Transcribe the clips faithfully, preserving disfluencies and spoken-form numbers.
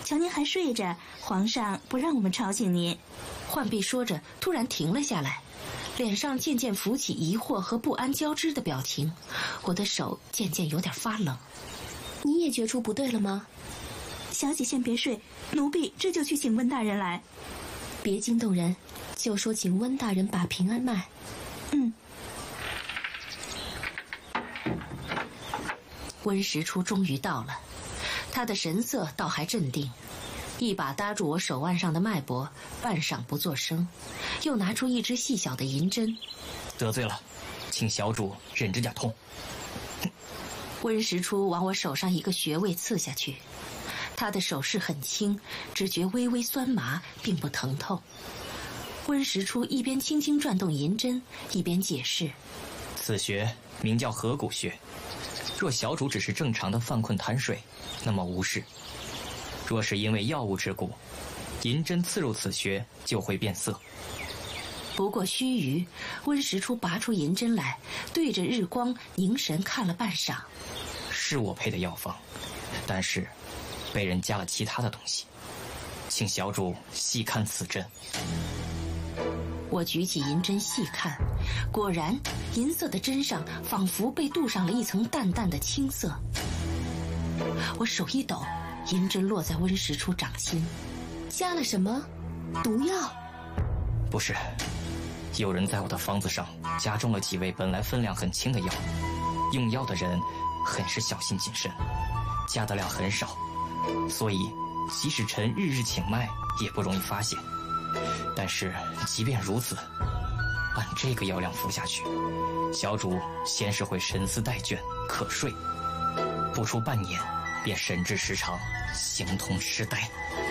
瞧您还睡着，皇上不让我们吵醒您。 浣碧说着，突然停了下来，脸上渐渐浮起疑惑和不安交织的表情，我的手渐渐有点发冷。 你也觉出不对了吗？ 小姐先别睡，奴婢这就去请温大人来。 别惊动人，就说请温大人把平安脉。 嗯。 温实初终于到了，他的神色倒还镇定，一把搭住我手腕上的脉搏，半晌不作声，又拿出一支细小的银针。 得罪了，请小主忍着点痛。 温实初往我手上一个穴位刺下去，他的手势很轻，只觉微微酸麻，并不疼痛。温实初一边轻轻转动银针，一边解释： 此穴名叫合谷穴，若小主只是正常的犯困贪睡，那么无事；若是因为药物之故，银针刺入此穴就会变色。 不过须臾，温实初拔出银针来，对着日光凝神看了半晌。 是我配的药方，但是被人加了其他的东西，请小主细看此针。 我举起银针细看，果然银色的针上仿佛被镀上了一层淡淡的青色。我手一抖，银针落在温实初掌心。 加了什么？毒药？ 不是，有人在我的方子上加重了几味本来分量很轻的药，用药的人很是小心谨慎，加的量很少，所以即使臣日日请脉也不容易发现。但是即便如此，按这个药量服下去，小主先是会神思怠倦瞌睡，不出半年便神志失常，形同痴呆。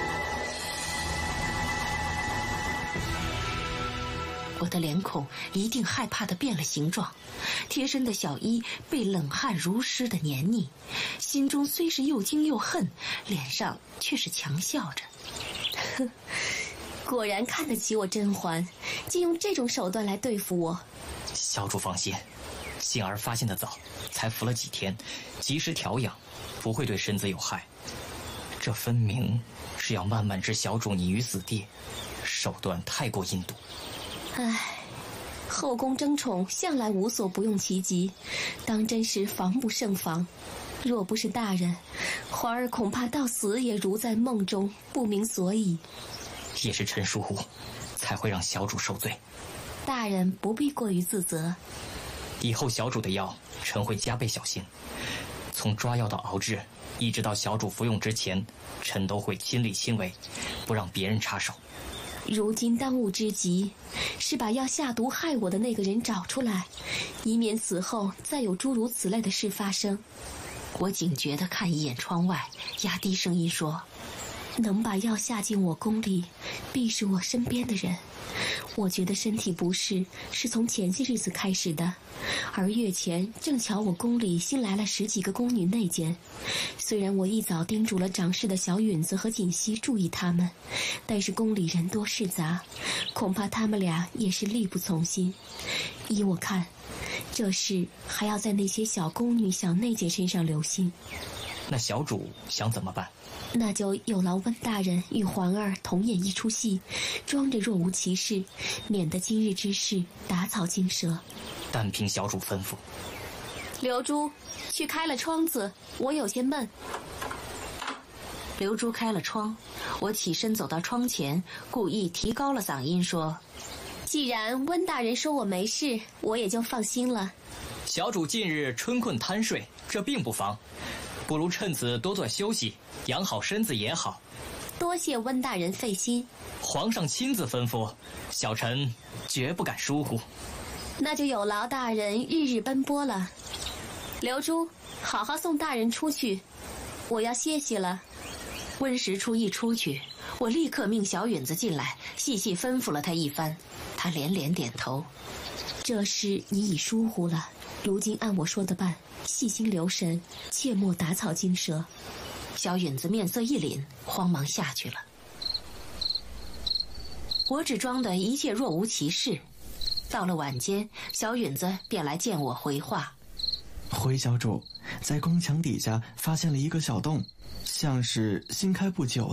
我的脸孔一定害怕的变了形状，贴身的小衣被冷汗如湿的黏腻，心中虽是又惊又恨，脸上却是强笑着。 哼，果然看得起我甄嬛，竟用这种手段来对付我。 小主放心，幸儿发现的早，才服了几天，及时调养，不会对身子有害。这分明是要慢慢置小主你于死地，手段太过阴毒。 唉，后宫争宠向来无所不用其极，当真是防不胜防。若不是大人，环儿恐怕到死也如在梦中，不明所以。 也是臣疏忽，才会让小主受罪。 大人不必过于自责。 以后小主的药，臣会加倍小心。从抓药到熬制，一直到小主服用之前，臣都会亲力亲为，不让别人插手。 如今当务之急是把要下毒害我的那个人找出来，以免此后再有诸如此类的事发生。 我警觉地看一眼窗外，压低声音说： 能把药下进我宫里，必是我身边的人。我觉得身体不适是从前些日子开始的，而月前正巧我宫里新来了十几个宫女内监。虽然我一早叮嘱了掌事的小允子和锦溪注意他们，但是宫里人多势杂，恐怕他们俩也是力不从心。依我看，这事还要在那些小宫女小内监身上留心。 那小主想怎么办？ 那就有劳温大人与环儿同演一出戏，装着若无其事，免得今日之事打草惊蛇。 但凭小主吩咐。 刘珠，去开了窗子，我有些闷。 刘珠开了窗，我起身走到窗前，故意提高了嗓音说： 既然温大人说我没事，我也就放心了。 小主近日春困贪睡，这并不妨，不如趁此多做休息，养好身子也好。 多谢温大人费心。 皇上亲自吩咐，小臣绝不敢疏忽。 那就有劳大人日日奔波了。刘珠，好好送大人出去，我要歇息了。 温实初一出去，我立刻命小允子进来，细细吩咐了他一番。他连连点头。 这事你已疏忽了，如今按我说的办，细心留神，切莫打草惊蛇。 小允子面色一凛，慌忙下去了。我只装的一切若无其事。到了晚间，小允子便来见我回话： 回小主，在宫墙底下发现了一个小洞，像是新开不久